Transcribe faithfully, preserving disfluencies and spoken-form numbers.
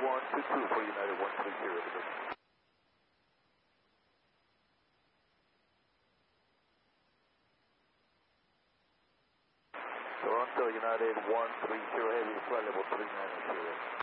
one two two for United one three zero. Toronto United one three zero, heavy flight level three nine zero.